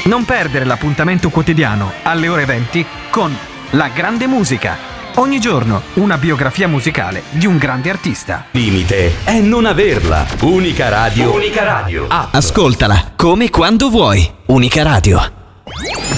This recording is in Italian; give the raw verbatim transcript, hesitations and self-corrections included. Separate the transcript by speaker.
Speaker 1: Non perdere l'appuntamento quotidiano alle ore venti con La Grande Musica. Ogni giorno una biografia musicale di un grande artista.
Speaker 2: Limite è non averla. Unica Radio. Unica Radio. App.
Speaker 3: Ascoltala come quando vuoi. Unica Radio.